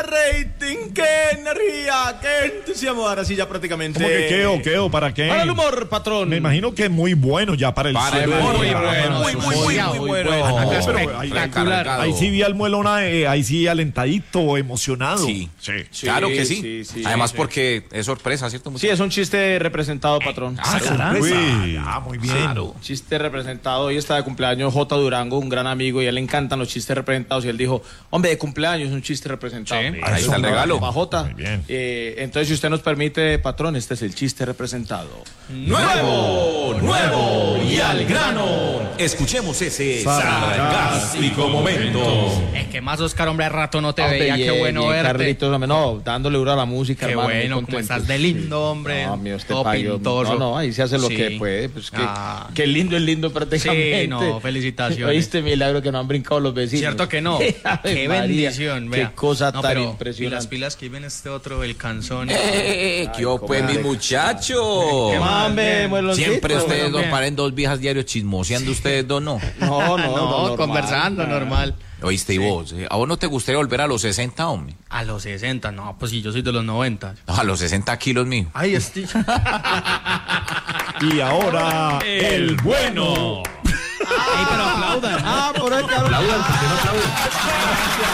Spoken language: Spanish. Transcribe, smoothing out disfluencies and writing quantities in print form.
rating, qué energía, qué entusiasmo. Ahora sí, ya prácticamente. ¿Cómo que qué o para qué? Para el humor, patrón. Me imagino que es muy bueno ya para el Para el humor, muy bueno, muy bueno. Espectacular. Ahí sí vi al Muelona, ahí sí alentadito, emocionado. Sí, claro que sí. Además porque es sorpresa, ¿cierto? Sí, es un chiste representado, patrón. Muy bien. Claro. Chiste representado. Hoy está de cumpleaños J. Durango, un gran amigo, y a él le encantan los chistes representados. Y él dijo, hombre, de cumpleaños, un chiste representado. Sí, ahí está el regalo. Para J. Muy bien. Entonces, si usted nos permite, patrón, este es el chiste representado. Nuevo y al grano. Escuchemos ese sarcástico momento. Es que más, Oscar, hombre, a rato no te Hombre, veía, bien, qué bueno bien, verte. Carlitos, hombre, no, dándole duro a la música, Qué hermano, muy bueno, como contento. estás de lindo, hombre. No, mío, este todo payo, pintoso. no, ahí se hace lo Sí. que puede, pues que, Ah. que lindo es lindo prácticamente. Sí, no, felicitaciones. Oíste, milagro que no han brincado los vecinos. ¿Cierto que no? Ave Qué María, bendición, vea. Qué cosa No, tan pero, impresionante. Y las pilas que ven este otro, el canzón. ¿Qué pues, mi muchacho? ¿Qué más, hombre, mueloncito? Siempre ustedes bueno, dos bien. paren dos viejas diarios chismoseando, ustedes dos no. No, No, conversando, normal. Oíste, y vos, ¿a vos no te gustaría volver a los 60, hombre? A los 60, no, pues sí, yo soy de los 90. No, a los 60 kilos, mijo. Ay, estoy... Y ahora, el bueno. Ey, pero aplaudan. Por ahí, cabrón. Aplaudan, ¿por qué no aplauden?